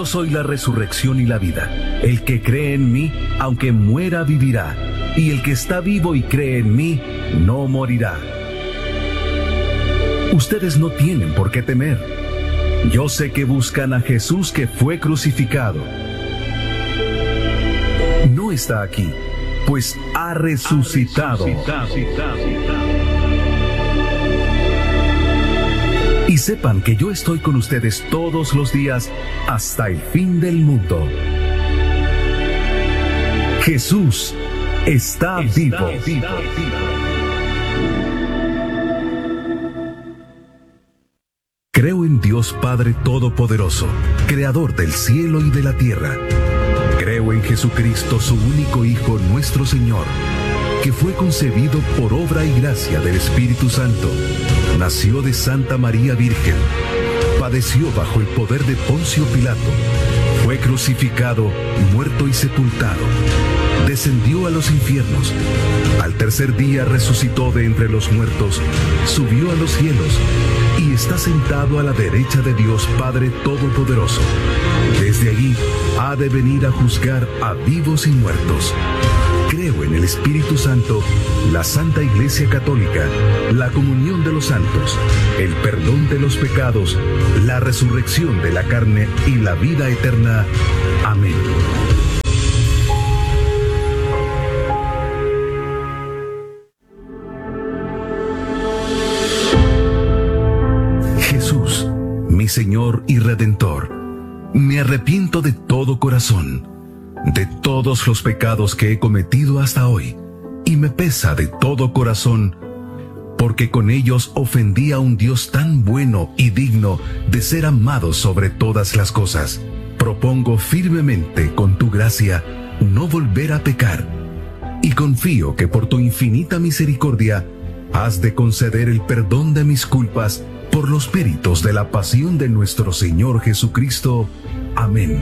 soy la resurrección y la vida. El que cree en mí, aunque muera, vivirá. Y el que está vivo y cree en mí, no morirá. Ustedes no tienen por qué temer. Yo sé que buscan a Jesús que fue crucificado. No está aquí, pues ha resucitado. Y sepan que yo estoy con ustedes todos los días hasta el fin del mundo. Jesús está vivo. Creo en Dios Padre Todopoderoso, Creador del cielo y de la tierra. Creo en Jesucristo, su único Hijo, nuestro Señor, que fue concebido por obra y gracia del Espíritu Santo. Nació de Santa María Virgen, padeció bajo el poder de Poncio Pilato, fue crucificado, muerto y sepultado, descendió a los infiernos, al tercer día resucitó de entre los muertos, subió a los cielos y está sentado a la derecha de Dios Padre Todopoderoso. Desde allí ha de venir a juzgar a vivos y muertos. Creo en el Espíritu Santo, la Santa Iglesia Católica, la comunión de los santos, el perdón de los pecados, la resurrección de la carne y la vida eterna. Amén. Jesús, mi Señor y Redentor, me arrepiento de todo corazón de todos los pecados que he cometido hasta hoy, y me pesa de todo corazón, porque con ellos ofendí a un Dios tan bueno y digno de ser amado sobre todas las cosas. Propongo firmemente, con tu gracia, no volver a pecar, y confío que por tu infinita misericordia has de conceder el perdón de mis culpas por los méritos de la pasión de nuestro Señor Jesucristo. Amén.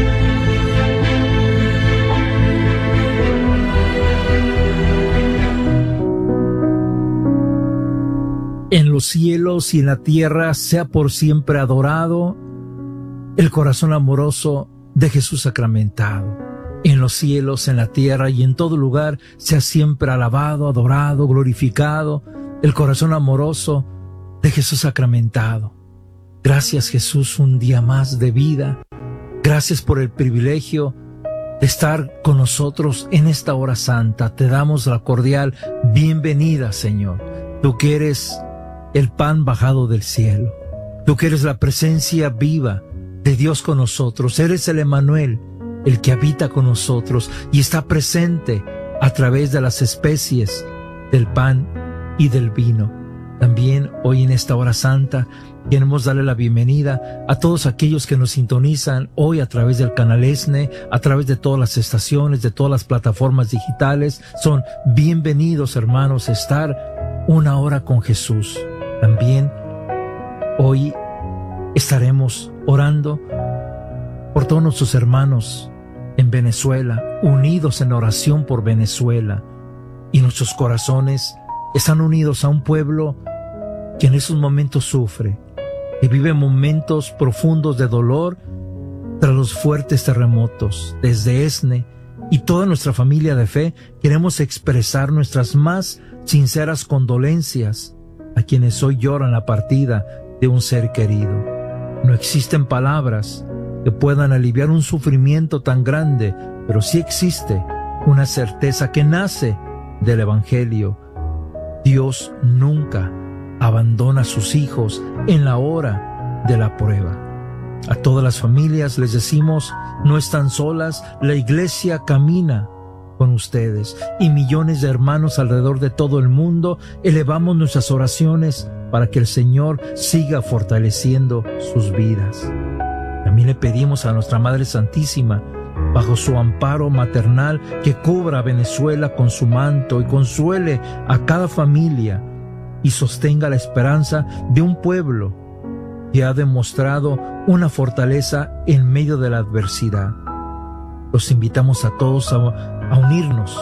En los cielos y en la tierra sea por siempre adorado el corazón amoroso de Jesús sacramentado. En los cielos, en la tierra y en todo lugar sea siempre alabado, adorado, glorificado el corazón amoroso de Jesús sacramentado. Gracias, Jesús, un día más de vida. Gracias por el privilegio de estar con nosotros en esta hora santa. Te damos la cordial bienvenida, Señor. Tú que eres el pan bajado del cielo. Tú que eres la presencia viva de Dios con nosotros. Eres el Emmanuel, el que habita con nosotros y está presente a través de las especies, del pan y del vino. También hoy en esta hora santa queremos darle la bienvenida a todos aquellos que nos sintonizan hoy a través del canal ESNE, a través de todas las estaciones, de todas las plataformas digitales. Son bienvenidos, hermanos, a estar una hora con Jesús. También hoy estaremos orando por todos nuestros hermanos en Venezuela, unidos en oración por Venezuela. Y nuestros corazones están unidos a un pueblo que en esos momentos sufre, que vive momentos profundos de dolor tras los fuertes terremotos. Desde ESNE y toda nuestra familia de fe queremos expresar nuestras más sinceras condolencias a quienes hoy lloran la partida de un ser querido. No existen palabras que puedan aliviar un sufrimiento tan grande, pero sí existe una certeza que nace del Evangelio. Dios nunca abandona a sus hijos en la hora de la prueba. A todas las familias les decimos, no están solas, la iglesia camina con ustedes, y millones de hermanos alrededor de todo el mundo elevamos nuestras oraciones para que el Señor siga fortaleciendo sus vidas. También le pedimos a nuestra Madre Santísima, bajo su amparo maternal, que cubra a Venezuela con su manto y consuele a cada familia y sostenga la esperanza de un pueblo que ha demostrado una fortaleza en medio de la adversidad. Los invitamos a todos a unirnos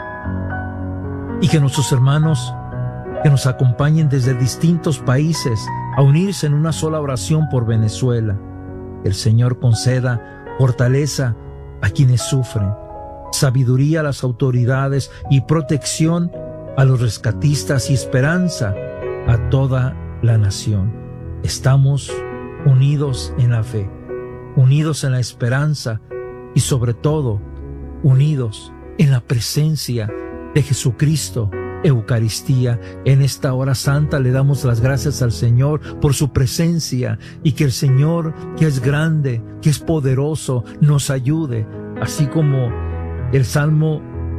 y que nuestros hermanos que nos acompañen desde distintos países a unirse en una sola oración por Venezuela. El Señor conceda fortaleza a quienes sufren, sabiduría a las autoridades y protección a los rescatistas y esperanza a toda la nación. Estamos unidos en la fe, unidos en la esperanza y sobre todo unidos en la presencia de Jesucristo. Eucaristía. En esta hora santa le damos las gracias al Señor por su presencia y que el Señor, que es grande, que es poderoso, nos ayude, así como el Salmo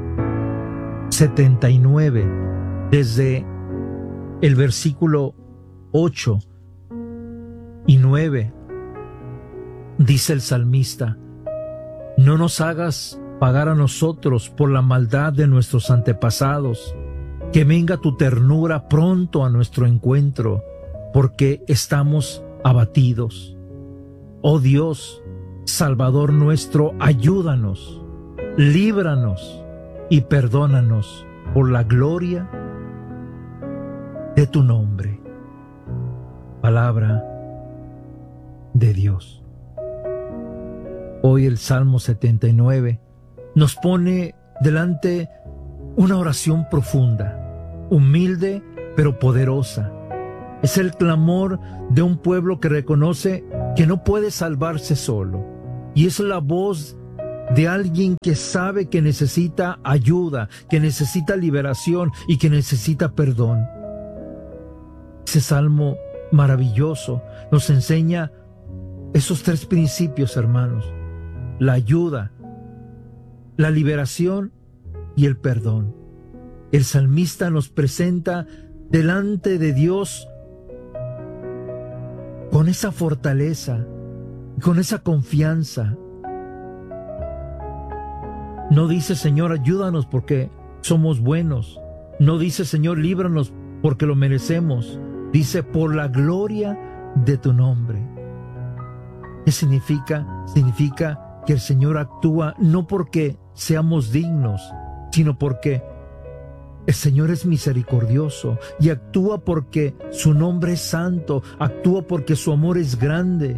79, desde el versículo 8 y 9, dice el salmista: no nos hagas pagar a nosotros por la maldad de nuestros antepasados, que venga tu ternura pronto a nuestro encuentro, porque estamos abatidos. Oh Dios, Salvador nuestro, ayúdanos, líbranos y perdónanos por la gloria de tu nombre. Palabra de Dios. Hoy el Salmo 79 nos pone delante una oración profunda, humilde pero poderosa. Es el clamor de un pueblo que reconoce que no puede salvarse solo, y es la voz de alguien que sabe que necesita ayuda, que necesita liberación y que necesita perdón. Ese salmo maravilloso nos enseña esos tres principios, hermanos: la ayuda, la liberación y el perdón. El salmista nos presenta delante de Dios con esa fortaleza, con esa confianza. No dice: Señor, ayúdanos porque somos buenos. No dice: Señor, líbranos porque lo merecemos. Dice: por la gloria de tu nombre. ¿Qué significa? Significa que el Señor actúa no porque seamos dignos, sino porque el Señor es misericordioso y actúa porque su nombre es santo, actúa porque su amor es grande,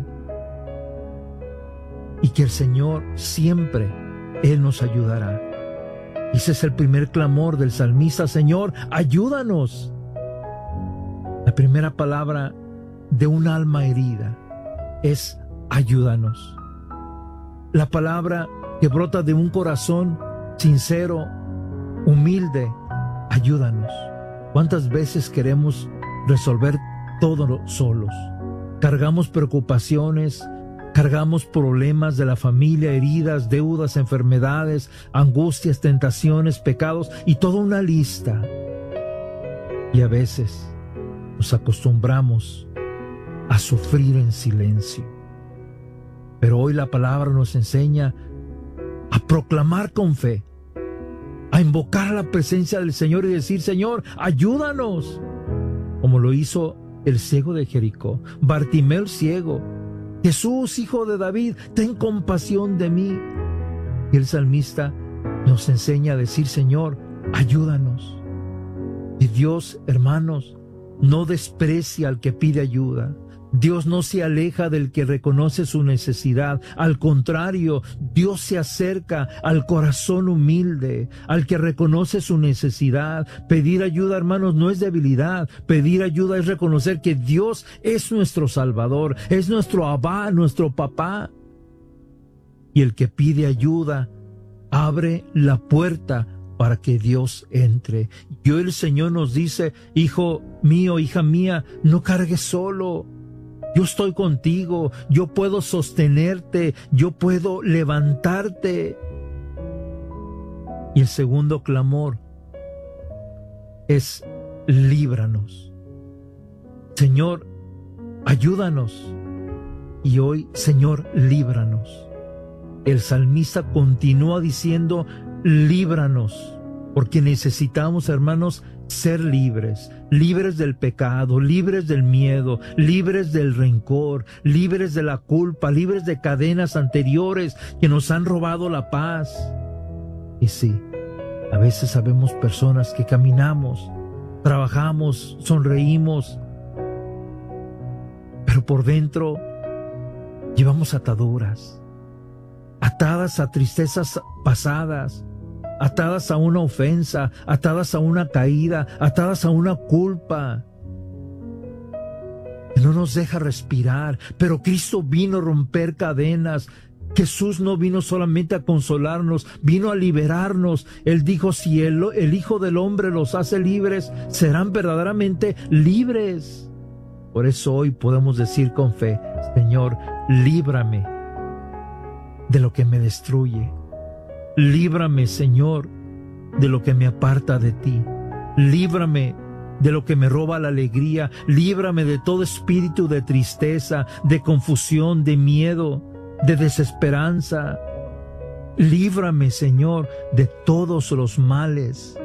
y que el Señor siempre, Él nos ayudará. Ese es el primer clamor del salmista: Señor, ayúdanos. La primera palabra de un alma herida es ayúdanos. La palabra que brota de un corazón sincero, humilde: ayúdanos. ¿Cuántas veces queremos resolver todo solos? Cargamos preocupaciones, cargamos problemas de la familia, heridas, deudas, enfermedades, angustias, tentaciones, pecados y toda una lista. Y a veces nos acostumbramos a sufrir en silencio. Pero hoy la palabra nos enseña a proclamar con fe, a invocar la presencia del Señor y decir: Señor, ayúdanos, como lo hizo el ciego de Jericó, Bartimeo el ciego. Jesús, hijo de David, ten compasión de mí. Y el salmista nos enseña a decir: Señor, ayúdanos. Y Dios, hermanos, no desprecia al que pide ayuda. Dios no se aleja del que reconoce su necesidad. Al contrario, Dios se acerca al corazón humilde, al que reconoce su necesidad. Pedir ayuda, hermanos, no es debilidad. Pedir ayuda es reconocer que Dios es nuestro Salvador, es nuestro Abba, nuestro papá. Y el que pide ayuda abre la puerta para que Dios entre. Y hoy el Señor nos dice: hijo mío, hija mía, no cargues solo. Yo estoy contigo, yo puedo sostenerte, yo puedo levantarte. Y el segundo clamor es: líbranos. Señor, ayúdanos. Y hoy, Señor, líbranos. El salmista continúa diciendo: líbranos, porque necesitamos, hermanos, ser libres, libres del pecado, libres del miedo, libres del rencor, libres de la culpa, libres de cadenas anteriores que nos han robado la paz. Y sí, a veces sabemos personas que caminamos, trabajamos, sonreímos, pero por dentro Llevamos ataduras, atadas a tristezas pasadas, atadas a una ofensa, atadas a una caída, atadas a una culpa que no nos deja respirar. Pero Cristo vino a romper cadenas. Jesús no vino solamente a consolarnos, vino a liberarnos. Él dijo, si el Hijo del Hombre los hace libres, serán verdaderamente libres. Por eso hoy podemos decir con fe, Señor, líbrame de lo que me destruye. Líbrame, Señor, de lo que me aparta de ti. Líbrame de lo que me roba la alegría. Líbrame de todo espíritu de tristeza, de confusión, de miedo, de desesperanza. Líbrame, Señor, de todos los males.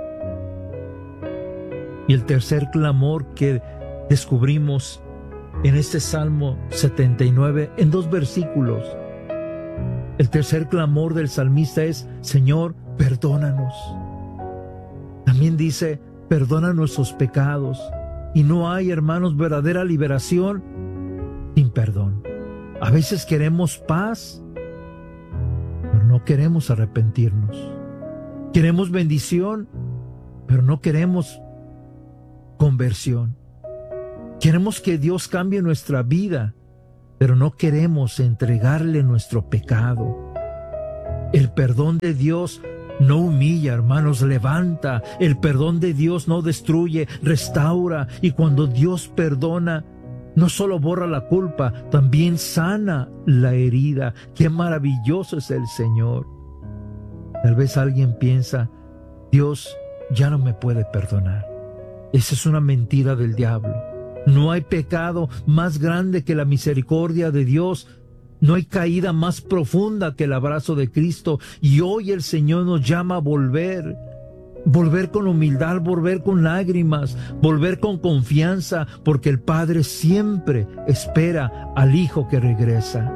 Y el tercer clamor que descubrimos en este Salmo 79, en 2 versículos. El tercer clamor del salmista es, Señor, perdónanos. También dice, perdona nuestros pecados. Y no hay, hermanos, verdadera liberación sin perdón. A veces queremos paz, pero no queremos arrepentirnos. Queremos bendición, pero no queremos conversión. Queremos que Dios cambie nuestra vida, pero no queremos entregarle nuestro pecado. El perdón de Dios no humilla, hermanos, levanta. El perdón de Dios no destruye, restaura. Y cuando Dios perdona, no solo borra la culpa, también sana la herida. ¡Qué maravilloso es el Señor! Tal vez alguien piensa, Dios ya no me puede perdonar. Esa es una mentira del diablo. No hay pecado más grande que la misericordia de Dios. No hay caída más profunda que el abrazo de Cristo. Y hoy el Señor nos llama a volver. Volver con humildad, volver con lágrimas, volver con confianza, porque el Padre siempre espera al Hijo que regresa.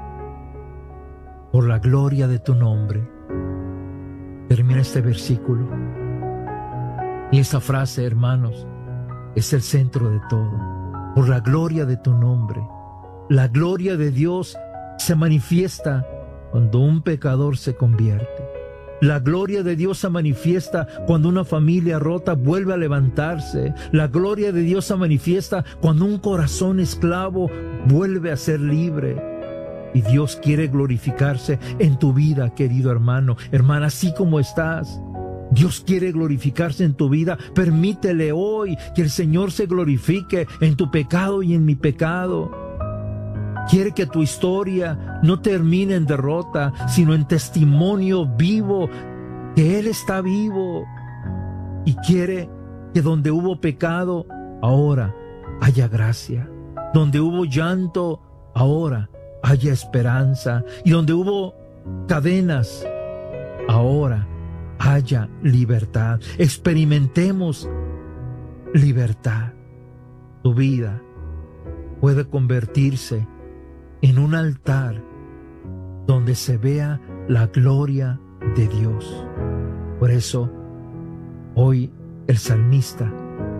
Por la gloria de tu nombre. Termina este versículo. Y esa frase, hermanos, es el centro de todo. Por la gloria de tu nombre. La gloria de Dios se manifiesta cuando un pecador se convierte. La gloria de Dios se manifiesta cuando una familia rota vuelve a levantarse. La gloria de Dios se manifiesta cuando un corazón esclavo vuelve a ser libre. Y Dios quiere glorificarse en tu vida, querido hermano, hermana, así como estás. Dios quiere glorificarse en tu vida. Permítele hoy que el Señor se glorifique en tu pecado y en mi pecado. Quiere que tu historia no termine en derrota, sino en testimonio vivo, que Él está vivo. Y quiere que donde hubo pecado, ahora haya gracia. Donde hubo llanto, ahora haya esperanza. Y donde hubo cadenas, ahora haya libertad. Experimentemos libertad. Tu vida puede convertirse en un altar donde se vea la gloria de Dios. Por eso, hoy el salmista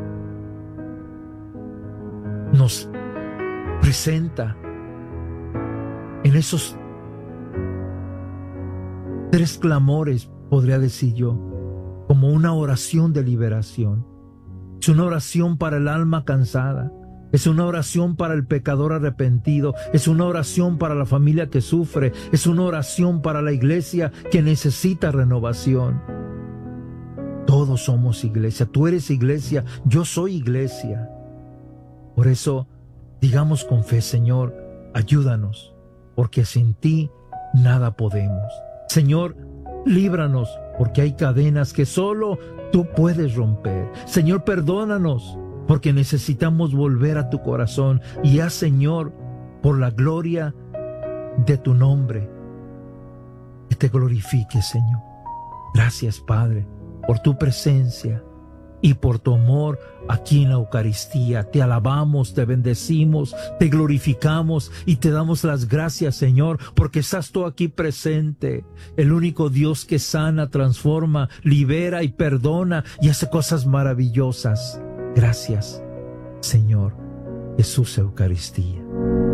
nos presenta en esos 3 clamores, podría decir yo, como una oración de liberación. Es una oración para el alma cansada. Es una oración para el pecador arrepentido. Es una oración para la familia que sufre. Es una oración para la iglesia que necesita renovación. Todos somos iglesia. Tú eres iglesia. Yo soy iglesia. Por eso, digamos con fe, Señor, ayúdanos, porque sin ti nada podemos. Señor, líbranos, porque hay cadenas que solo tú puedes romper. Señor, perdónanos, porque necesitamos volver a tu corazón. Y haz, Señor, por la gloria de tu nombre, que te glorifique, Señor. Gracias, Padre, por tu presencia y por tu amor aquí en la Eucaristía. Te alabamos, te bendecimos, te glorificamos y te damos las gracias, Señor, porque estás tú aquí presente, el único Dios que sana, transforma, libera y perdona y hace cosas maravillosas. Gracias, Señor Jesús Eucaristía.